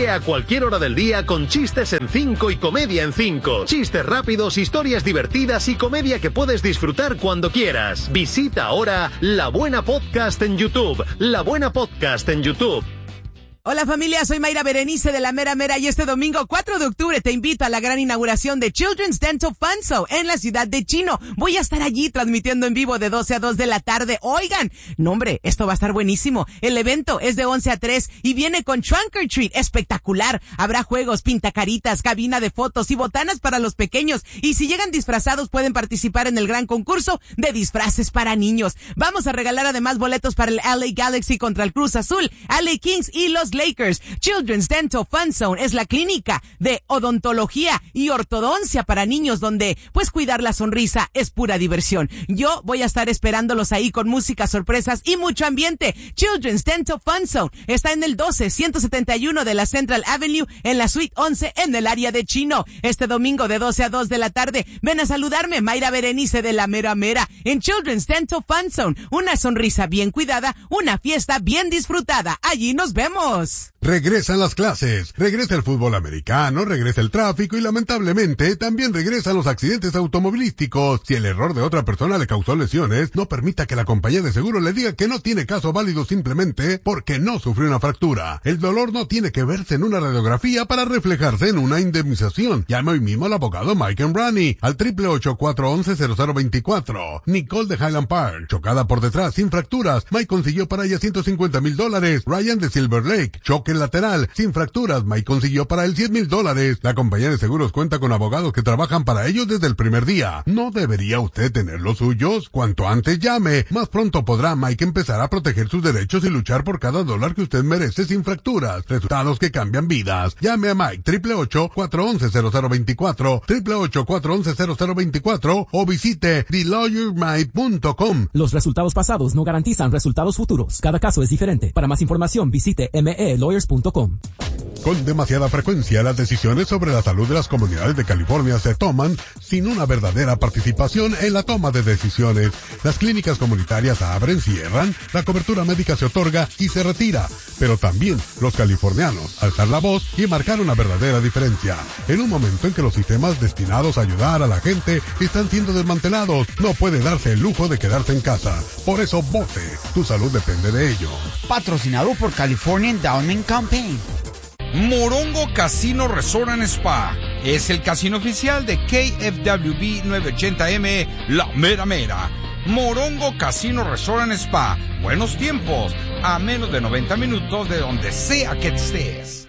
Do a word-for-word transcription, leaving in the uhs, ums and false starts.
a cualquier hora del día con chistes en cinco y comedia en cinco. Chistes rápidos, historias divertidas y comedia que puedes disfrutar cuando quieras. Visita ahora La Buena Podcast en YouTube. La Buena Podcast en YouTube. Hola familia, soy Mayra Berenice de La Mera Mera y este domingo cuatro de octubre te invito a la gran inauguración de Children's Dental Fun Show en la ciudad de Chino. Voy a estar allí transmitiendo en vivo de doce a dos de la tarde. Oigan, no hombre, esto va a estar buenísimo. El evento es de once a tres y viene con Trunk or Treat, espectacular. Habrá juegos, pintacaritas, cabina de fotos y botanas para los pequeños. Y si llegan disfrazados pueden participar en el gran concurso de disfraces para niños. Vamos a regalar además boletos para el L A Galaxy contra el Cruz Azul, L A Kings y los Lakers. Children's Dental Fun Zone es la clínica de odontología y ortodoncia para niños donde pues cuidar la sonrisa es pura diversión. Yo voy a estar esperándolos ahí con música, sorpresas y mucho ambiente. Children's Dental Fun Zone está en el doce ciento setenta y uno de la Central Avenue en la suite once en el área de Chino. Este domingo de doce a dos de la tarde ven a saludarme, Mayra Berenice de La Mera Mera en Children's Dental Fun Zone. Una sonrisa bien cuidada, una fiesta bien disfrutada. Allí nos vemos. Regresan las clases, regresa el fútbol americano, regresa el tráfico y lamentablemente también regresan los accidentes automovilísticos. Si el error de otra persona le causó lesiones, no permita que la compañía de seguro le diga que no tiene caso válido simplemente porque no sufrió una fractura. El dolor no tiene que verse en una radiografía para reflejarse en una indemnización. Llame hoy mismo al abogado Mike Embrani al triple ocho, cuatro once, cero cero veinticuatro. Nicole de Highland Park, chocada por detrás sin fracturas. Mike consiguió para ella ciento cincuenta mil dólares. Ryan de Silver Lake, choque lateral, sin fracturas, Mike consiguió para él cien mil dólares. La compañía de seguros cuenta con abogados que trabajan para ellos desde el primer día. ¿No debería usted tener los suyos? Cuanto antes llame, más pronto podrá Mike empezar a proteger sus derechos y luchar por cada dólar que usted merece sin fracturas. Resultados que cambian vidas. Llame a Mike, triple ocho, cuatro once, cero cero veinticuatro, triple ocho, cuatro once, cero cero veinticuatro o visite the lawyer mike punto com. Los resultados pasados no garantizan resultados futuros. Cada caso es diferente. Para más información visite m e lawyers punto com. Con demasiada frecuencia, las decisiones sobre la salud de las comunidades de California se toman sin una verdadera participación en la toma de decisiones. Las clínicas comunitarias abren, cierran, la cobertura médica se otorga y se retira. Pero también los californianos alzan la voz y marcar una verdadera diferencia. En un momento en que los sistemas destinados a ayudar a la gente están siendo desmantelados, no puede darse el lujo de quedarse en casa. Por eso vote. Tu salud depende de ello. Patrocinado por California Endowment Campaign. Morongo Casino Resort and Spa es el casino oficial de K F W B novecientos ochenta M, La Mera Mera. Morongo Casino Resort and Spa. Buenos tiempos, a menos de noventa minutos de donde sea que estés.